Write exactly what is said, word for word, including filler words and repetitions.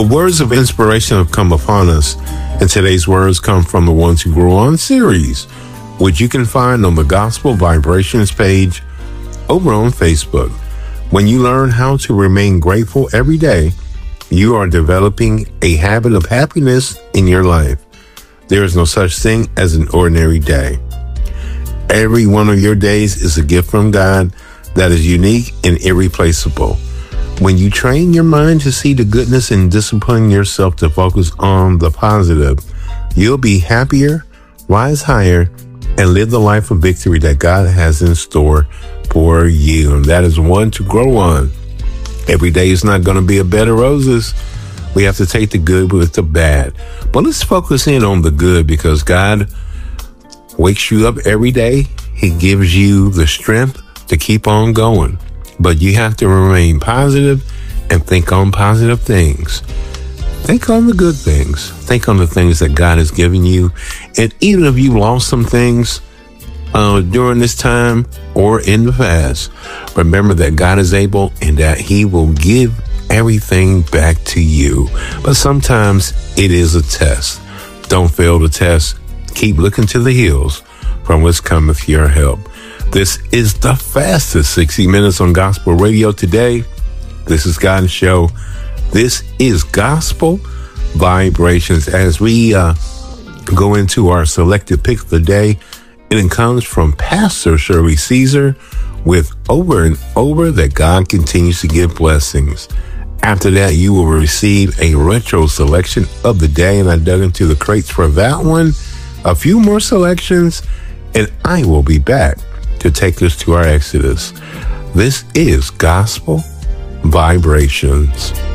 The words of inspiration have come upon us, and today's words come from the Ones Who Grow On series, which you can find on the Gospel Vibrations page over on Facebook. When you learn how to remain grateful every day, you are developing a habit of happiness in your life. There is no such thing as an ordinary day. Every one of your days is a gift from God that is unique and irreplaceable. When you train your mind to see the goodness and discipline yourself to focus on the positive, you'll be happier, rise higher, and live the life of victory that God has in store for you. And that is one to grow on. Every day is not going to be a bed of roses. We have to take the good with the bad. But let's focus in on the good, because God wakes you up every day. He gives you the strength to keep on going. But you have to remain positive and think on positive things. Think on the good things. Think on the things that God has given you. And even if you lost some things uh, during this time or in the past, remember that God is able and that He will give everything back to you. But sometimes it is a test. Don't fail the test. Keep looking to the hills from which cometh your help. This is the fastest sixty minutes on gospel radio today. This is God's show. This is Gospel Vibrations. As we uh, go into our selected pick of the day, it comes from Pastor Shirley Caesar with Over and Over That God Continues to Give Blessings. After that, you will receive a retro selection of the day, and I dug into the crates for that one. A few more selections, and I will be back to take us to our Exodus. This is Gospel Vibrations.